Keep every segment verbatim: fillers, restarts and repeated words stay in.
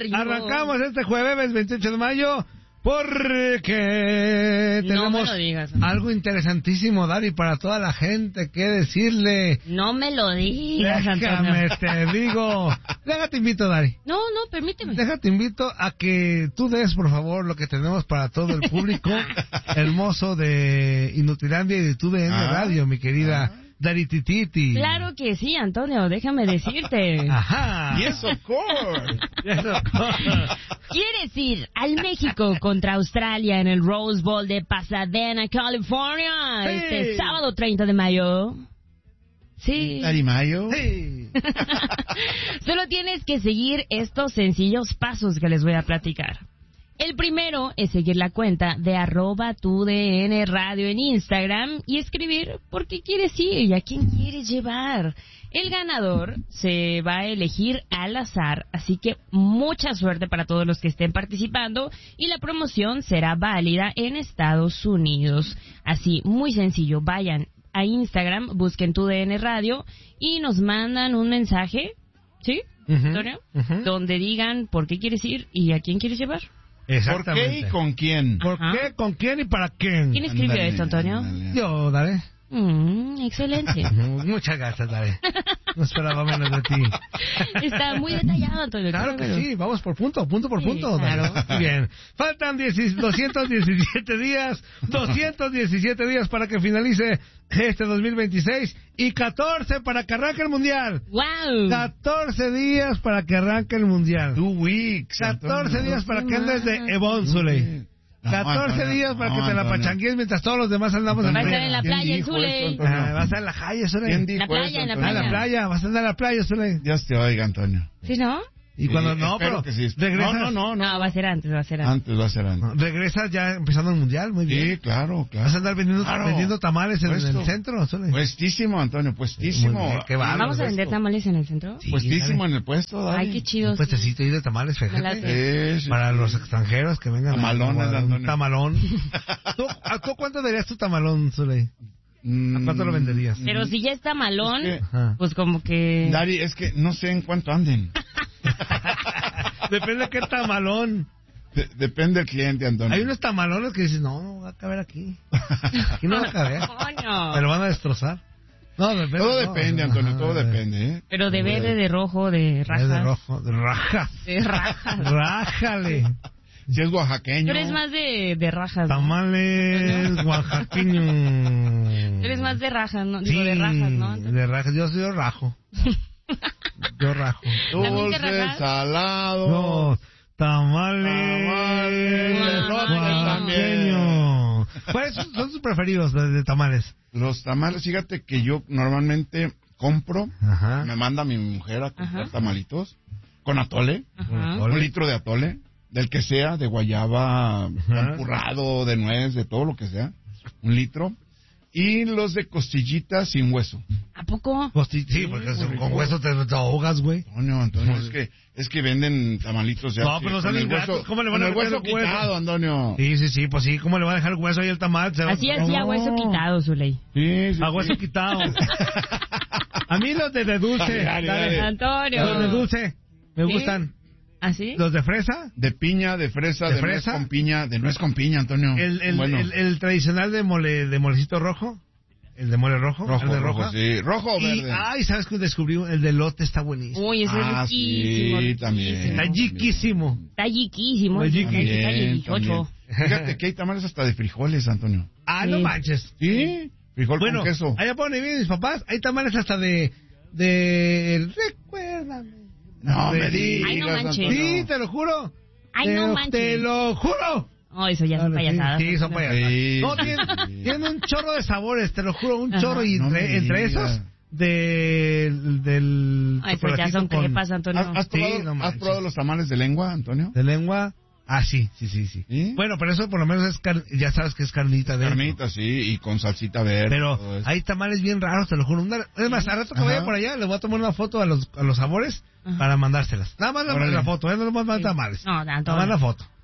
Arrancamos este jueves veintiocho de mayo porque No tenemos me lo digas. algo interesantísimo, Dari, para toda la gente que decirle. No me lo digas, Antonio. Déjame, te digo. Déjate invito, Dari. No, no, permíteme. Déjate invito a que tú des, por favor, lo que tenemos para todo el público hermoso de Inutilandia y de tu D N Ah. Radio, mi querida Ah. Dari Tititi. Claro que sí, Antonio, déjame decirte. Ajá. Yes, of course. Yes, of course. ¿Quieres ir al México contra Australia en el Rose Bowl de Pasadena, California, Sí. este sábado treinta de mayo? Sí. Tarimayo. Sí. Solo tienes que seguir estos sencillos pasos que les voy a platicar. El primero es seguir la cuenta de arroba tu D N Radio en Instagram y escribir por qué quieres ir y a quién quieres llevar. El ganador se va a elegir al azar, así que mucha suerte para todos los que estén participando y la promoción será válida en Estados Unidos. Así, muy sencillo, vayan a Instagram, busquen tu D N Radio y nos mandan un mensaje, ¿sí, Ujú, Antonio? ujú. Donde digan por qué quieres ir y a quién quieres llevar. ¿Por Exactamente. qué y con quién? ¿Por Ajá. qué, con quién y para quién? ¿Quién escribió Ándale, esto, Antonio? ándale. Yo, Dale. Mm, excelente. Muchas gracias, Dale. No esperaba menos de ti. Está muy detallado, Antonio. Claro que bueno. sí, vamos por punto, punto por Sí, punto. claro. Dale. Muy bien. Faltan diez, doscientos diecisiete días, doscientos diecisiete días para que finalice este dos mil veintiséis y catorce para que arranque el Mundial. ¡Wow! catorce días para que arranque el Mundial. Two weeks. catorce Antonio. días para que andes de semanas. Evon Zuley. No, catorce Antonio, días para no, que te la Antonio. pachangues mientras todos los demás andamos en Va a la estar en la ¿Quién playa, en dijo Zuley. esto, Antonio? Ah, vas a estar en la calle, Zuley. ¿Quién dijo La playa, eso, en la Antonio? Ah, en la playa, vas a andar en la playa, Zuley. Dios te oiga, Antonio. ¿Sí, no? Y Sí, cuando no, espero pero que sí. regresas, No, no, no, No, no. va a ser antes, va a ser antes. Antes va a ser antes. regresas ya empezando el Mundial, muy bien. Sí, claro, Vas a claro. andar vendiendo, Claro. vendiendo tamales en, Puesto. el centro, Zuley. Puestísimo, Antonio, puestísimo. Muy bien, qué bárbaro. ¿Vamos a vender tamales en el centro? Sí, Puestísimo dale. en el puesto, Dani. Ay, qué chido. Un puestecito ahí de tamales, Me fíjate. late. Sí, sí, Para sí. los extranjeros que vengan. a- Tamalones, a- un Antonio. tamalón. ¿Tú, ¿A tú cuánto darías tu tamalón, Zuley? Mm, ¿A cuánto lo venderías? Pero si ya está malón, Es que- Ajá. pues como que... Dari, es que no sé en cuánto anden. Depende de qué tamalón. De- depende del cliente, Antonio. Hay unos tamalones que dices, no, no va a caber aquí. Aquí no va a caber. Coño. Me lo van a destrozar. No, depende. Todo no, depende, no, Antonio, no, todo no, depende, ¿eh? Pero de verde, de rojo, de Es rajas. de rojo, de rajas. De rajas. Rájale. Si es oaxaqueño. Tú eres más de, de rajas, ¿no? Tamales oaxaqueños. Tú eres más de rajas, ¿no? Digo, de rajas, ¿no? De rajas. Yo soy rajo. Yo rajo. ¿También te Dulce, rajas? salado. No, tamales. Tamales, elotes oaxaqueños. ¿Cuáles son son sus preferidos de, de tamales? Los tamales, fíjate que yo normalmente compro, Ajá. me manda mi mujer a comprar Ajá. tamalitos con atole, Ajá. un litro de atole, del que sea, de guayaba, champurrado, de nuez, de todo lo que sea, un litro. Y los de costillitas sin hueso. ¿A poco? Costi- sí, porque muy con rico. hueso te, te ahogas, güey. Antonio, Antonio, es que, es que venden tamalitos ya. No, que pero no con son el ingratos, hueso- ¿cómo le con van a el meter hueso el hueso? quitado, Antonio? Sí, sí, sí, pues sí, ¿cómo le va a dejar el hueso ahí el tamal? Se va- Así hacía No. hueso quitado, Zuley. Sí, sí, A hueso sí. quitado. A mí los de, de dulce. Dale, dale, dale. dale. Antonio. Los de dulce. Me ¿Sí? gustan. ¿Así? Los de fresa. De piña, de fresa, ¿De de, nuez fresa? con piña, de nuez con piña, Antonio. El, el, bueno, el, el tradicional de mole, de molecito rojo. El de mole rojo. rojo, el de rojo, roja. sí. ¿Rojo o Y, verde? ay, ¿sabes qué descubrí? El de lote está buenísimo. Uy, eso Ah, es sí, riquísimo. también. riquísimo. Está chiquísimo. Está chiquísimo. Muy Está chiqui. está También, chiquichocho. también. Fíjate que hay tamales hasta de frijoles, Antonio. Ah, Sí. no manches. ¿Sí? Frijol Bueno, con queso. allá por donde viven mis papás, hay tamales hasta de... de... Recuérdame. No de- me digas, Ay, no manches. Antonio. Sí, te lo juro. Ay, te, no lo- manches. Te lo juro. Oh, eso ya son Vale, sí, payasadas. Sí, son payasadas. Sí, No, sí, tienen, sí. tienen un chorro de sabores, te lo juro, un Ajá. chorro. Y No entre, me entre digas. esos, de, del Ay, pues ya chocolatito son con- crepas, Antonio. ¿Has, has Sí, probado, no has manches. probado los tamales de lengua, Antonio? de lengua. Ah, sí, sí, sí, sí. ¿Sí? Bueno, pero eso por lo menos es car- ya sabes que es carnita de Carnita, sí, y con salsita verde. Pero todo eso. hay tamales bien raros, te lo juro. Una- es más, al rato que Ajá. vaya por allá, le voy a tomar una foto a los, a los sabores Ajá. para mandárselas. Nada más la, Órale. la foto, ¿eh? No más más Sí. tamales. No, Nada Antonio. más la foto.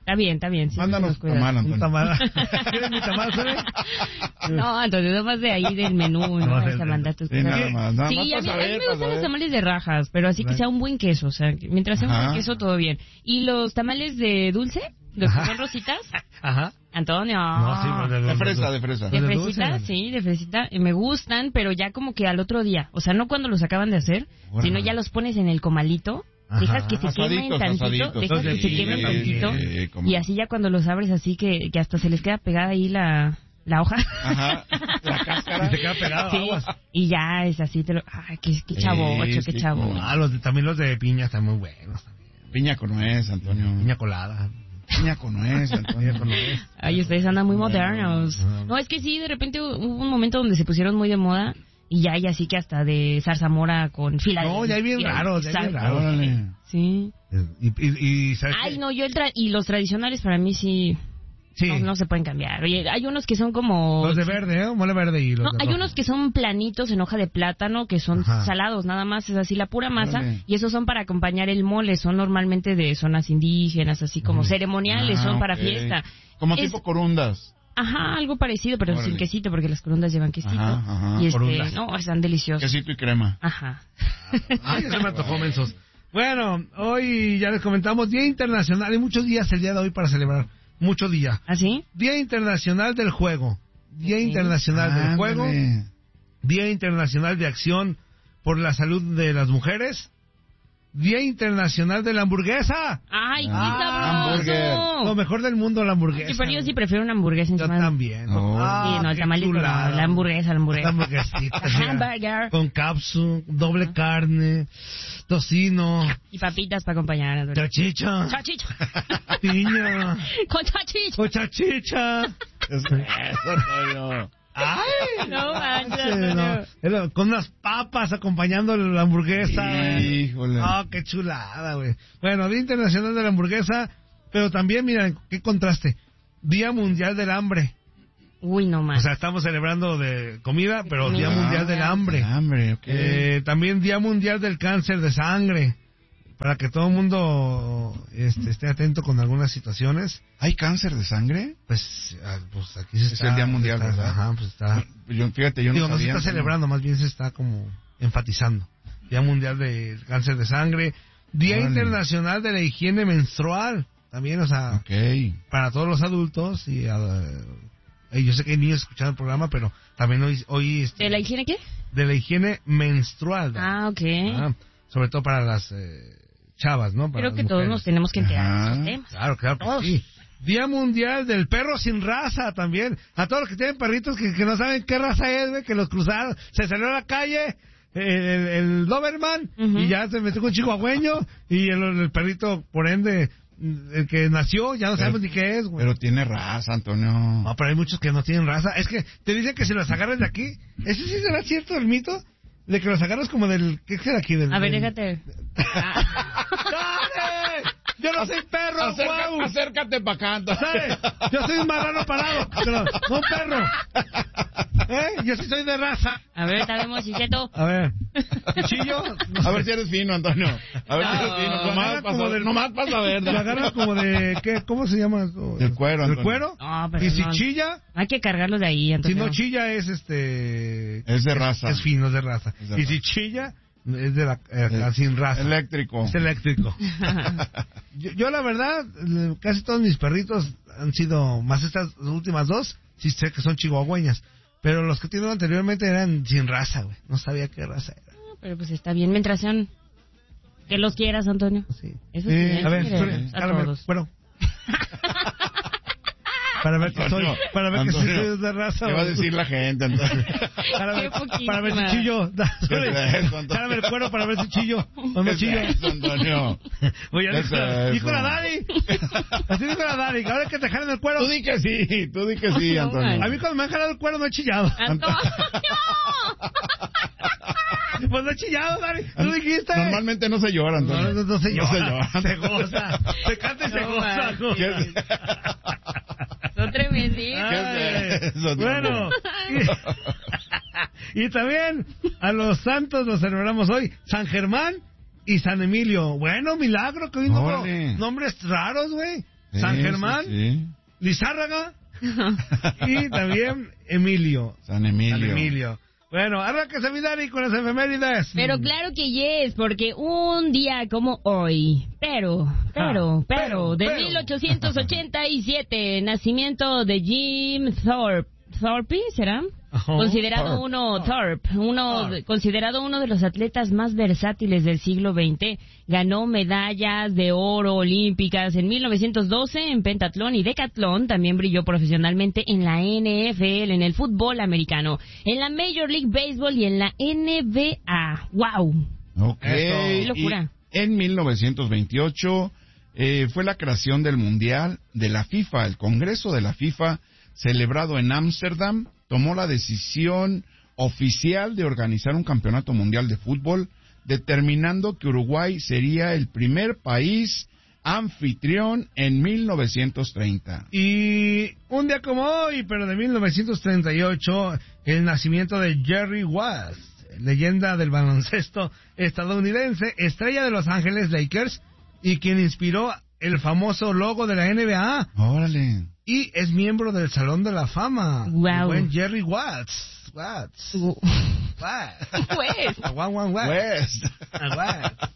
Está bien, está bien. Sí, Mándanos cuidado. tamal, Antonio. Un tamal. ¿Quieres mi tamal, Sole? No, Antonio, nada más de ahí del menú, no, No, vas del- a mandar tus Sí, cosas. nada más. Nada Sí, más a para mí, a mí saber, me para gustan los saber. tamales de rajas, pero así que sea un buen queso, o sea, que mientras sea un Ajá. buen queso, todo bien. ¿Y los tamales de dulce? ¿Los que Ajá. son rositas? Ajá. Antonio. No, sí, pues, De fresa, de fresa. De ¿Los de fresita, dulce? sí, de fresita. eh, Me gustan, pero ya como que al otro día. O sea, no cuando los acaban de hacer, Órale. sino ya los pones en el comalito. Ajá. Dejas que se quemen Asaditos, tantito, asaditos. dejas que se Sí, quemen sí, tantito. sí, cómo Y no. así ya cuando los abres así que, que hasta se les queda pegada ahí la, la hoja. Ajá. La cáscara. Y se queda pegado. Sí, Aguas. y ya es así, te lo... Ay, qué, qué chavocho, Sí, qué sí, chavo. cómo no. Ah, los de- también los de piña están muy buenos. También. Piña con nuez, Antonio. Piña colada. Piña con nuez, Antonio. Piña con nuez. Ay, ustedes andan muy modernos. Ajá. No, es que sí, de repente hubo un momento donde se pusieron muy de moda y ya hay así que hasta de zarzamora con fila. No, ya hay bien raros, ya hay bien raros. Órale. Sí. Y, y, y ¿sabes Ay, qué? no, yo el tra- y los tradicionales para mí sí, Sí. no, no se pueden cambiar. Oye, hay unos que son como... Los de verde, ¿eh? Mole verde y los No, de hay rojo. unos que son planitos en hoja de plátano, que son Ajá. salados, nada más es así la pura masa, Órale. y esos son para acompañar el mole, son normalmente de zonas indígenas, así como ceremoniales, Ah, son para ok. fiesta. Como Es- tipo corundas. Ajá, algo parecido, pero Órale. sin quesito, porque las corundas llevan quesito. Ajá, ajá. Y este, Corundas. no, están deliciosos. Quesito y crema. Ajá. Ay, ya se me antojó, mensos. Bueno, hoy ya les comentamos Día Internacional, hay muchos días el día de hoy para celebrar. Mucho día. ¿Así? Día Internacional del Juego. Día Ok. Internacional del Ándale. Juego. Día Internacional de Acción por la Salud de las Mujeres. Día Internacional de la Hamburguesa. ¡Ay, qué Ah, hamburger. sabroso! Lo mejor del mundo, la hamburguesa. Sí, pero yo sí prefiero una hamburguesa Yo encima. también. Oh. Ah, Sí, no, el qué tamalito no, chulada. la hamburguesa, la hamburguesa. La hamburguesita. mira, Hamburger. Con cápsula, doble carne, tocino, Y papitas para acompañar. Antonio. chachicha, Chachicho. piña, Con chachicho. o chachicha. Eso, Antonio. ¡Ay! No manches, Sí, Antonio. no. Era con unas papas acompañando la hamburguesa. güey. Híjole. Ah, qué chulada, güey. Bueno, Día Internacional de la Hamburguesa, pero también, mira, qué contraste. Día Mundial del Hambre. Uy, no O más. sea, estamos celebrando de comida, pero comida. Día Mundial Ah, del Hambre. Hambre, ok. Eh, también Día Mundial del Cáncer de Sangre. Para que todo el mundo este, esté atento con algunas situaciones. ¿Hay cáncer de sangre? Pues, ah, pues aquí se Es está... el Día Mundial, está- ¿verdad? Ajá, pues está... Yo, fíjate, yo Digo, no no se sabía. está celebrando, más bien se está como enfatizando. Día Mundial del Cáncer de Sangre. Día Órale. Internacional de la Higiene Menstrual. También, o sea, Ok. para todos los adultos. Y ah, eh, yo sé que hay niños escuchando el programa, pero también hoy... hoy este, ¿De la higiene qué? de la higiene menstrual. Ah, ok. Ah, sobre todo para las eh, chavas, ¿no? Para Creo que las todos mujeres. nos tenemos que enterar de Ajá. esos temas. Claro, claro que Todos. sí. Día Mundial del Perro Sin Raza también. A todos los que tienen perritos que, que no saben qué raza es, güey, que los cruzaron. Se salió a la calle el, el, el Doberman Ujú. y ya se metió con un chihuahueño y el, el perrito, por ende, el que nació, ya no sabemos ni qué es, güey. Pero tiene raza, Antonio. No, pero hay muchos que no tienen raza. Es que te dicen que si los agarras de aquí, ¿ese sí será cierto el mito? De que los agarras como del... ¿Qué será aquí? Del, A ver, del- déjate. ¡Dale! Yo no soy perro, Acerca- guau. acércate para acá, Antonio. ¿Sabes? Yo soy un marrano parado, pero no un perro. ¿Eh? Yo sí soy de raza. A ver, sabemos si cierto. A ver, ¿cuchillo? A ver si eres fino, Antonio. A ver si eres No. fino. Lo Nomás agarra para como saber. del- Nomás para saber. Lo agarras como de... ¿qué? ¿Cómo se llama? Del cuero, ¿Del Antonio. cuero? No, pero Y si no. chilla, Hay que cargarlo de ahí, si Antonio. no chilla es este... Es de raza. Es fino, es de raza. Es de Y raza. si chilla, es de la... eh, Es sin raza. Eléctrico. Es eléctrico. yo, yo, la verdad, le- casi todos mis perritos han sido, más estas últimas dos, sí sé que son chihuahueñas. Pero los que tienen anteriormente eran sin raza, güey. No sabía qué raza era. No, pero pues está bien, mientras sean... Que los quieras, Antonio. Sí. Eso sí, Sí, ¿eh? A ver, Mire, Suri, a cálame, todos. bueno. Para ver que soy, Antonio, para ver que Antonio, soy de raza. ¿Qué va a güey. decir la gente, Antonio? Para ver, Qué poquísima. para ver si chillo. Da, ¿Qué Suri, es eso, Antonio? Dálame el cuero para ver si chillo. O no ¿Qué es chillo. eso, Antonio? Oye, ¿Qué dijo, es dijo la eso? Dani. Así dijo la Dani. que Ahora que te jalen el cuero. Tú di que sí, tú di que sí, No, Antonio. A mí cuando me han jalado el cuero no he chillado. ¡Antonio! Pues no he chillado, Dani. Tú dijiste. Normalmente no se llora, No, Antonio. no, no se llora. No se llora. Se goza. Se canta y se No, goza. man. ¿no? ¿Qué es- Son tremenditos. Ay, ¿Qué es eso, bueno. Y, y también a los santos los celebramos hoy. San Germán y San Emilio. Bueno, milagro, que hoy no Órale. nombres raros, güey. San Germán, sí. Lizárraga y también Emilio. San Emilio. San Emilio. Bueno, arráncase mi Dani con las efemérides. Pero claro que yes, porque un día como hoy, pero, pero, Ah, pero, pero, de pero. mil ochocientos ochenta y siete, nacimiento de Jim Thorpe. ¿Thorpe será? Ajá. Considerado Thorpe. uno, Thorpe, uno, Thorpe. considerado uno de los atletas más versátiles del siglo veinte, ganó medallas de oro olímpicas en mil novecientos doce en pentatlón y decatlón, también brilló profesionalmente en la N F L, en el fútbol americano, en la Major League Baseball y en la N B A. ¡Wow! Ok. Qué locura. Y en mil novecientos veintiocho eh, fue la creación del Mundial de la FIFA. El Congreso de la FIFA, celebrado en Ámsterdam, tomó la decisión oficial de organizar un campeonato mundial de fútbol, determinando que Uruguay sería el primer país anfitrión en mil novecientos treinta. Y un día como hoy, pero de mil novecientos treinta y ocho, el nacimiento de Jerry West, leyenda del baloncesto estadounidense, estrella de Los Ángeles Lakers, y quien inspiró el famoso logo de la N B A. Órale. Y es miembro del Salón de la Fama. Wow. El buen Jerry Watts. Watts. Uh, Watts. Pues. A one, one, Watts. West. A Watts.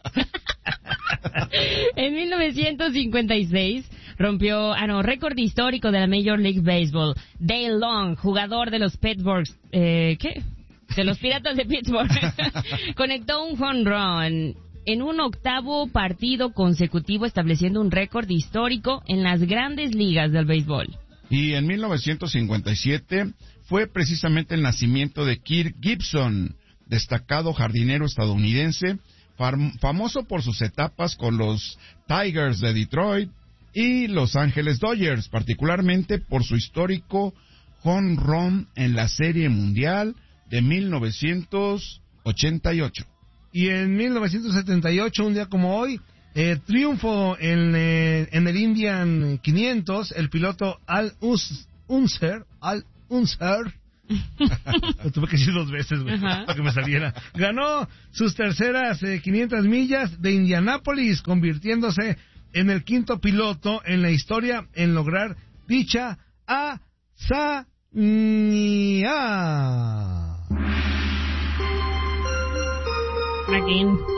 En mil novecientos cincuenta y seis rompió, ah no, récord histórico de la Major League Baseball. Dale Long, jugador de los Pittsburgh, eh, ¿qué? De los Piratas de Pittsburgh, conectó un home run en un octavo partido consecutivo, estableciendo un récord histórico en las grandes ligas del béisbol. Y en mil novecientos cincuenta y siete fue precisamente el nacimiento de Kirk Gibson, destacado jardinero estadounidense, fam- famoso por sus etapas con los Tigers de Detroit y Los Ángeles Dodgers, particularmente por su histórico home run en la Serie Mundial de mil novecientos ochenta y ocho. Y en mil novecientos setenta y ocho, un día como hoy, eh, triunfo en, eh, en el Indian quinientos, el piloto Al Us- Unser, Al Unser, lo tuve que decir dos veces, güey, Ajá. para que me saliera, ganó sus terceras eh, quinientas millas de Indianápolis, convirtiéndose en el quinto piloto en la historia en lograr dicha hazaña. Aquí.